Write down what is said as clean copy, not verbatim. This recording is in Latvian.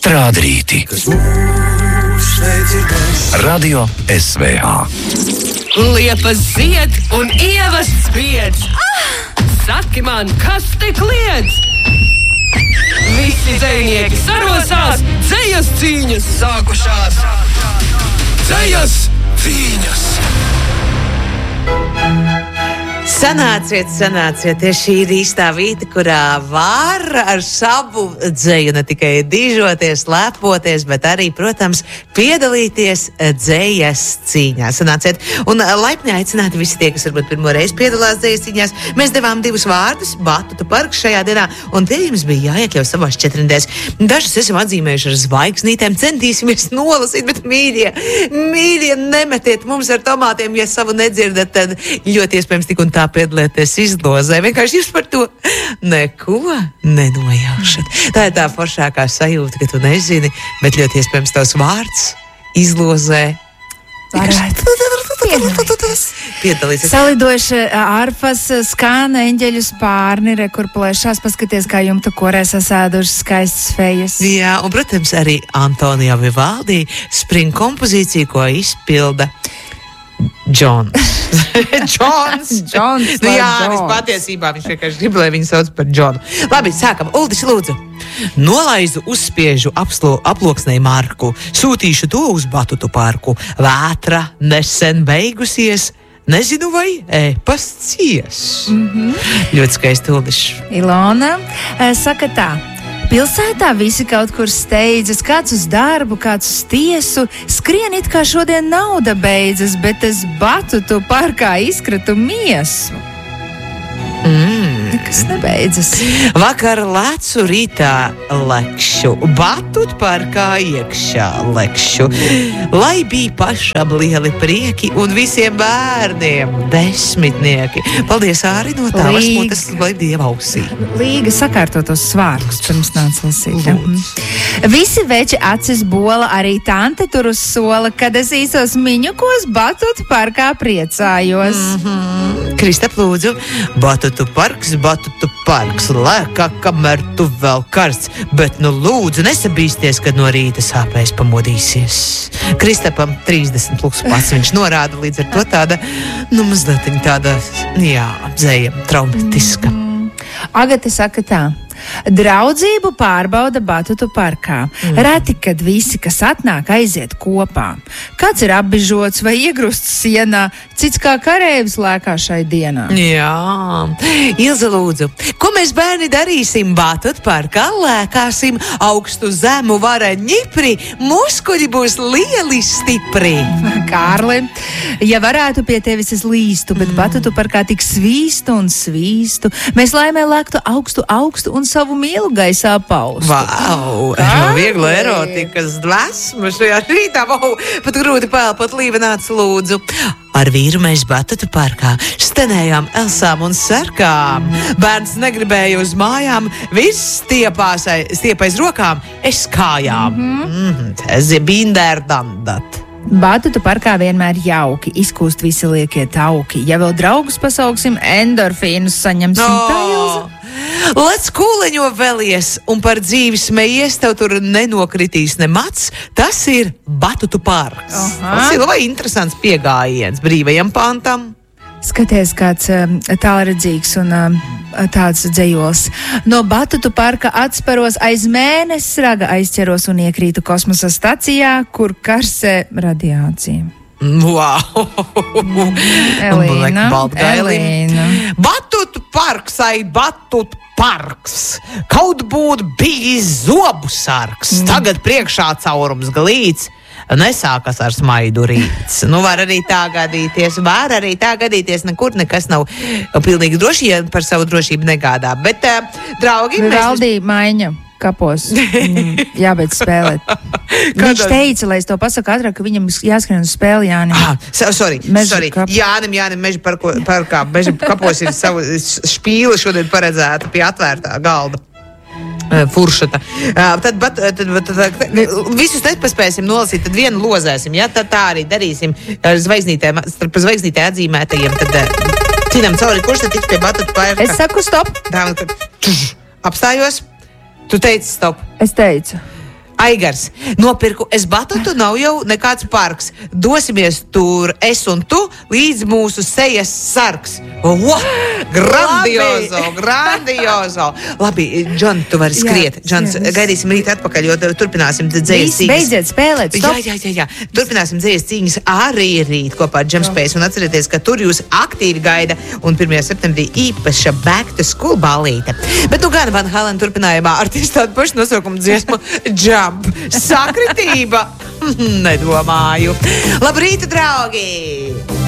Strādrīti. Radio SVH. Liepas zied un ievas spiedz. Saki man, kas te kliedz? Visi dzejnieki sarosās, dzejas cīņas sākušās. Dzejas cīņas! Sanāciet, šī ir īstā vīta, kurā var ar savu dzeju ne tikai dižoties, lepoties, bet arī, protams, piedalīties dzejas cīņā. Sanāciet, un laipni aicināti visi tie, kas varbūt pirmo reizi piedalās dzejas cīņās. Mēs devām 2 vārdus, Batutu parks šajā dienā, un tie jums bija jāiekļauj savās 4. Dažus esam atzīmējuši ar zvaigznītēm, centīsimies nolasīt, bet mīļie, nemetiet mums ar tomātiem, ja savu nedzirdat, tad ļoti iespējams tik un tā piedalieties izlozē. Vienkārši jūs par to neko nenojaušat. Tā ir tā foršākā sajūta, ka tu nezini, bet ļoti iespējams tavs vārds izlozē piedalīsies. Salidoši ārpas skāna eņģeļu spārni, kur plēšās, paskaties, kā jumta korē sasēduši skaistas fejas. Jā, un, protams, arī Antonio Vivaldi spring kompozīciju, ko izpilda Džons. Nu jā, patiesībā viņš vienkārši grib, lai viņu sauc par Džonu. Labi, sākam. Uldis, lūdzu. Nolaizu, uzspiežu aploksnēju marku, sūtīšu to uz Batutu parku. Vētra nesen beigusies, nezinu vai ēpasts ies. Ļoti skaisti, Uldis. Ilona saka tā. Pilsētā visi kaut kur steidzas, kāds uz darbu, kāds uz tiesu, skrien it kā šodien nauda beidzas, bet es Batutu parkā izkratu miesu. Nekas nebeidzas. Vakar lecu, rītā lekšu, Batutu parkā iekšā lekšu. Lai bija pašam lieli prieki un visiem bērniem desmitnieki. Paldies, Āri, no tavas mutes, lai Dieva ausī. Līga sakārto tos svārkus, pirms nāca lasīt. Visi veči acis bola, arī tante tur uz sola, kad es īsos miņukos Batutu parkā priecājos. Kristap, lūdzu. Batutu parks, lēkā, kamēr tu vēl karsts, bet nu lūdzu nesabīsties, kad no rīta sāpēs pamodīsies. Kristapam 30 + pats, viņš norāda līdz ar to tāda, mazliet tāda, dzeja traumatiska. Agate saka tā. Draudzību pārbauda Batutu parkā. Reti, kad visi, kas atnāk, aiziet kopā. Kāds ir apbižots vai iegrusts sienā, cits kā kareivis lēkā šai dienā. Jā, Ilze, lūdzu. Ko mēs bērni darīsim Batutu parkā? Lēkāsim augstu zemu vara ņipri, muskuļi būs lieli stipri. Kārli, ja varētu pie tevis es līstu, bet Batutu parkā tik svīstu un svīstu. Mēs laimē lēktu augstu un savu mīlu gaisā paustu. Vau, viegla erotikas dvēsma šajā rītā. Vau, pat grūti pēlpot, Līva, nāc, lūdzu. Ar vīru mēs Batutu parkā stenējām Elsām un sarkām. Bērns negribēja uz mājām, viss stiepais rokām, es kājām. Tas ir bindērdandat. Batutu parkā vienmēr jauki, izkūst visi liekie tauki. Ja vēl draugus pasauksim, endorfīnus saņemsim. Tā, Ilze. Lec kūleņo vēlies un par dzīvi smejies, tev tur nenokritīs nemats. Tas ir Batutu parks. Tas ir labai interesants piegājiens brīvajam pantam. Skaties, kāds tālredzīgs un tāds dzejols. No Batutu parka atsparos aiz mēnesis raga aizķeros un iekrītu kosmosa stacijā, kur karsē radiācija. Wow! Elīna. Batutu parks, Batutu parks. Kaut būtu bijis zobu sargs. Tagad priekšā caurums glīts. Nesākas ar smaidu rīts. Var arī tā gadīties, nekur nekas nav pilnīgi droši, ja par savu drošību negādā. Bet, draugi, Valdīja maiņa kapos. Jābeidz spēlēt. Viņš teica, lai es to pasaku ātrāk, ka viņam jāskrien uz spēli Jānim. Sorry. Jānim meža parkā. Meža kapos ir savu špīli šodien paredzēta pie atvērtā galda. Furšata. Tad visus nepaspēsim nolasīt, tad vienu lozēsim, ja? Tad tā arī darīsim ar zvaigznītēm, starp zvaigznītē atzīmētajiem, tad cinam cauri, kurš tad tiks pie Batutu parka. Es saku stop. Apstājos. Tu teici stop. Es teicu. Aigars, nopirku es batutu, nav jau nekāds parks. Dosimies tur es un tu līdz mūsu sejas sargs. Grandiozo. Labi, Džon, tu vari skriet. Džons, gaidīsim rīt atpakaļ, jo turpināsim dzējas cīņas. Beidziet spēlēt, stop. Jā. Turpināsim dzējas cīņas arī rīt kopā ar Džemspējas. Un atcerieties, ka tur jūs aktīvi gaida un 1. septembrī īpaša Back to School ballīte. Bet nu gan Van Halen turpinājumā ar tieši tādu pašu nosaukumu dziesmu Jump. Sakritība? Nedomāju. Labrīt, draugi!